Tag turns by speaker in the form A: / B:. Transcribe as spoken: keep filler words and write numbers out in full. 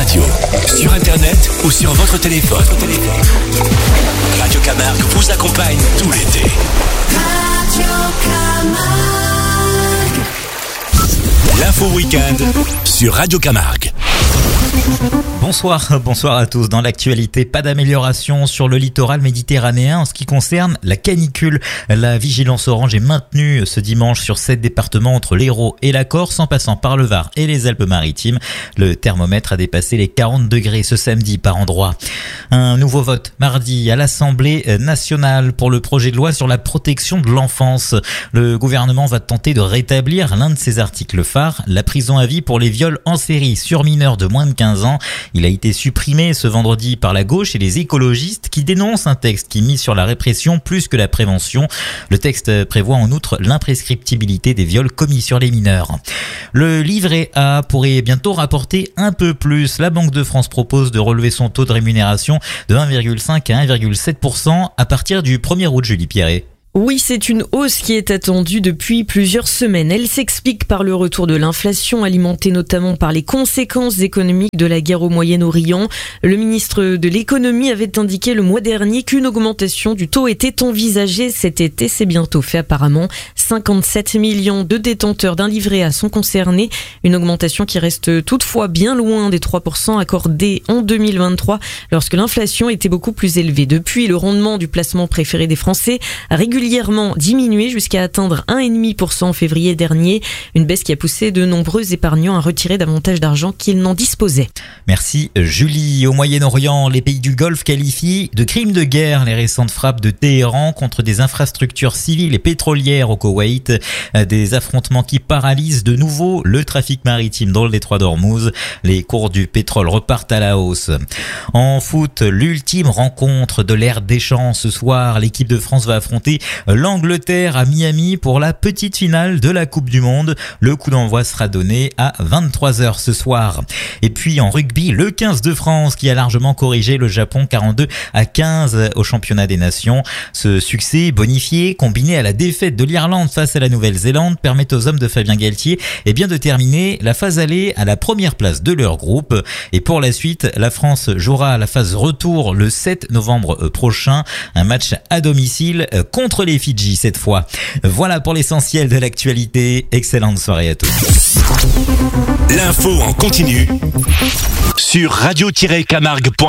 A: radio, sur internet ou sur votre téléphone. Radio Camargue vous accompagne tout l'été. Radio Camargue. L'info week-end sur Radio Camargue.
B: Bonsoir, bonsoir à tous. Dans l'actualité, pas d'amélioration sur le littoral méditerranéen en ce qui concerne la canicule. La vigilance orange est maintenue ce dimanche sur sept départements entre l'Hérault et la Corse, en passant par le Var et les Alpes-Maritimes. Le thermomètre a dépassé les quarante degrés ce samedi par endroit. Un nouveau vote mardi à l'Assemblée nationale pour le projet de loi sur la protection de l'enfance. Le gouvernement va tenter de rétablir l'un de ses articles phares, la prison à vie pour les viols en série sur mineurs de moins de quinze ans. Il a été supprimé ce vendredi par la gauche et les écologistes qui dénoncent un texte qui mise sur la répression plus que la prévention. Le texte prévoit en outre l'imprescriptibilité des viols commis sur les mineurs. Le livret A pourrait bientôt rapporter un peu plus. La Banque de France propose de relever son taux de rémunération de un virgule cinq à un virgule sept pour cent à partir du premier août, Julie Pierret.
C: Oui, c'est une hausse qui est attendue depuis plusieurs semaines. Elle s'explique par le retour de l'inflation, alimentée notamment par les conséquences économiques de la guerre au Moyen-Orient. Le ministre de l'économie avait indiqué le mois dernier qu'une augmentation du taux était envisagée cet été. C'est bientôt fait apparemment. cinquante-sept millions de détenteurs d'un livret A sont concernés. Une augmentation qui reste toutefois bien loin des trois pour cent accordés en deux mille vingt-trois lorsque l'inflation était beaucoup plus élevée. Depuis, le rendement du placement préféré des Français a régulièrement diminué jusqu'à atteindre un virgule cinq pour cent en février dernier. Une baisse qui a poussé de nombreux épargnants à retirer davantage d'argent qu'ils n'en disposaient.
B: Merci Julie. Au Moyen-Orient, les pays du Golfe qualifient de crimes de guerre les récentes frappes de Téhéran contre des infrastructures civiles et pétrolières au Koweït. Des affrontements qui paralysent de nouveau le trafic maritime dans le détroit d'Ormuz. Les cours du pétrole repartent à la hausse. En foot, l'ultime rencontre de l'ère Deschamps ce soir. L'équipe de France va affronter l'Angleterre à Miami pour la petite finale de la Coupe du Monde. Le coup d'envoi sera donné à vingt-trois heures ce soir. Et puis en rugby, le quinze de France qui a largement corrigé le Japon quarante-deux à quinze au championnat des nations. Ce succès bonifié, combiné à la défaite de l'Irlande face à la Nouvelle-Zélande, permet aux hommes de Fabien Galtier eh bien, de terminer la phase aller à la première place de leur groupe. Et pour la suite, la France jouera la phase retour le sept novembre prochain. Un match à domicile contre les Fidji cette fois. Voilà pour l'essentiel de l'actualité. Excellente soirée à tous.
A: L'info en continu sur radio tiret camargue point com.